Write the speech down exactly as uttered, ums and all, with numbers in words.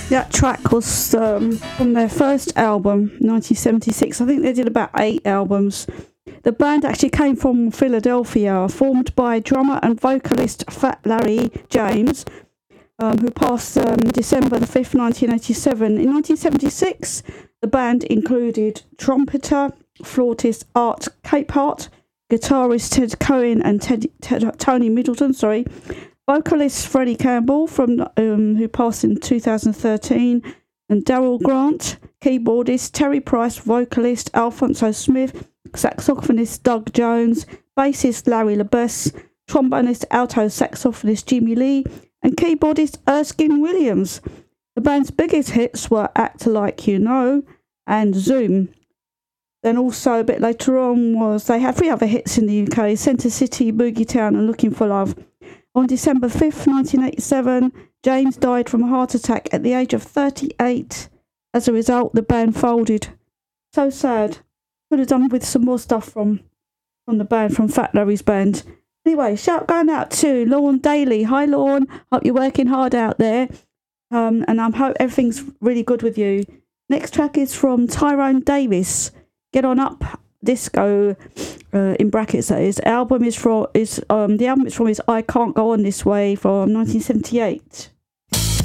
That track was um, from their first album, nineteen seventy-six. I think they did about eight albums. The band actually came from Philadelphia, formed by drummer and vocalist Fat Larry James, um, who passed um, December the fifth, nineteen eighty-seven. In nineteen seventy-six, the band included trumpeter, flautist Art Capehart, guitarist Ted Cohen and Ted, Ted, Tony Middleton, sorry, vocalist Freddie Campbell, from um, who passed in two thousand thirteen, and Daryl Grant, keyboardist Terry Price, vocalist Alphonso Smith, saxophonist Doug Jones, bassist Larry LeBesse, trombonist alto saxophonist Jimmy Lee, and keyboardist Erskine Williams. The band's biggest hits were Act Like You Know and Zoom. Then also a bit later on was they had three other hits in the U K: Centre City, Boogie Town and Looking for Love. On December fifth, nineteen eighty-seven, James died from a heart attack at the age of thirty-eight. As a result, the band folded. So sad. Could have done with some more stuff from, from the band, from Fat Larry's band. Anyway, shout going out to Lorne Daly. Hi, Lorne. Hope you're working hard out there. Um, and I hope everything's really good with you. Next track is from Tyrone Davis. Get On Up Disco, uh, in brackets that is. Album is from is um the album is from his I Can't Go On This Way from nineteen seventy-eight.